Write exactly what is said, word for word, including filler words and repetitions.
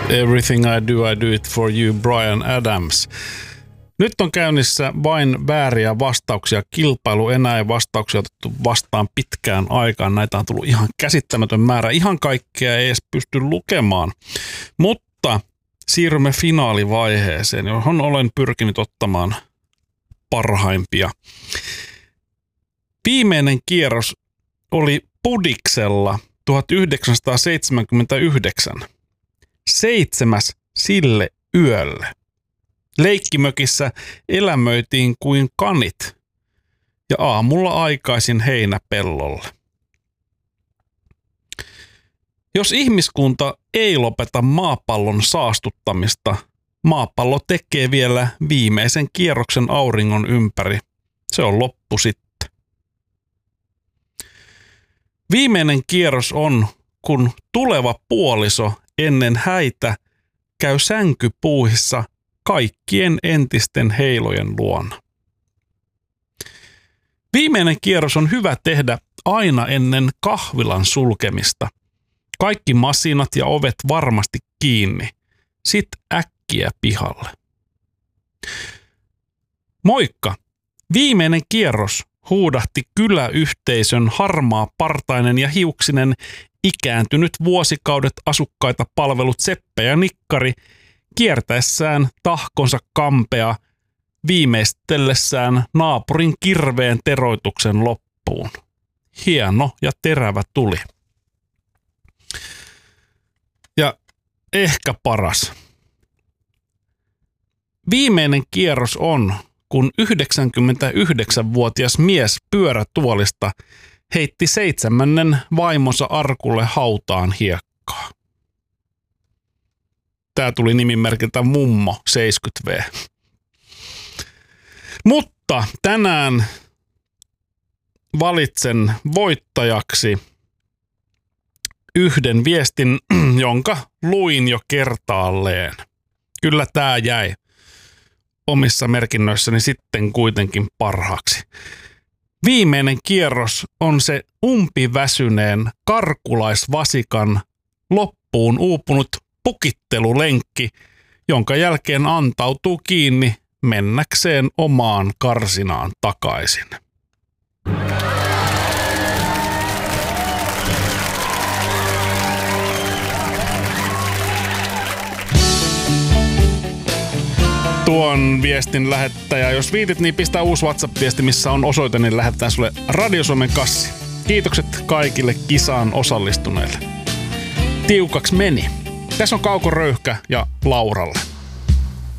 Everything I do, I do it for you, Bryan Adams. Nyt on käynnissä vain vääriä vastauksia. Kilpailu enää ei vastauksia otettu vastaan pitkään aikaan. Näitä on tullut ihan käsittämätön määrä. Ihan kaikkea ei edes pysty lukemaan. Mutta siirrymme finaalivaiheeseen, johon olen pyrkinyt ottamaan parhaimpia. Viimeinen kierros oli Pudiksella tuhatyhdeksänsataaseitsemänkymmentäyhdeksän. Seitsemäs sille yölle. Leikkimökissä elämöitiin kuin kanit ja aamulla aikaisin heinäpellolle. Jos ihmiskunta ei lopeta maapallon saastuttamista, maapallo tekee vielä viimeisen kierroksen auringon ympäri. Se on loppu sitten. Viimeinen kierros on, kun tuleva puoliso ennen häitä käy sänkypuuhissa kaikkien entisten heilojen luona. Viimeinen kierros on hyvä tehdä aina ennen kahvilan sulkemista. Kaikki masinat ja ovet varmasti kiinni. Sitten äkkiä pihalle. Moikka! Viimeinen kierros, huudahti kyläyhteisön harmaa partainen ja hiuksinen ikääntynyt vuosikaudet asukkaita palvelut Seppä ja Nikkari kiertäessään tahkonsa kampea viimeistellessään naapurin kirveen teroituksen loppuun. Hieno ja terävä tuli. Ja ehkä paras. Viimeinen kierros on, kun yhdeksänkymmentäyhdeksänvuotias mies pyörätuolista heitti seitsemännen vaimonsa arkulle hautaan hiekkaa. Tää tuli nimimerkiltä Mummo seitsemänkymmentä vuotias. Mutta tänään valitsen voittajaksi yhden viestin, jonka luin jo kertaalleen. Kyllä tää jäi omissa merkinnöissäni sitten kuitenkin parhaaksi. Viimeinen kierros on se umpiväsyneen karkulaisvasikan loppuun uupunut pukittelulenkki, jonka jälkeen antautuu kiinni mennäkseen omaan karsinaan takaisin. Tuon viestin lähettäjä, jos viitit, niin pistää uusi WhatsApp-viesti, missä on osoite, niin lähetetään sulle Radio Suomen kassi. Kiitokset kaikille kisaan osallistuneille. Tiukaksi meni. Tässä on Kauko Röyhkä ja Lauralle.